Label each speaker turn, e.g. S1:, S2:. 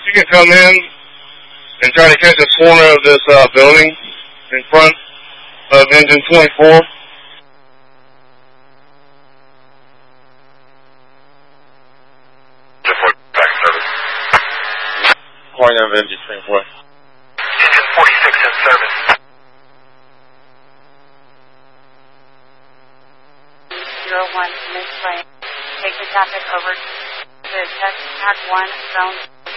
S1: you can come in and try to catch a corner of this building in front of engine 24. Corner of engine 24.
S2: Engine 46 in service.
S3: 01 Miss Lane. Take the traffic over to the Tech Pack 1 zone.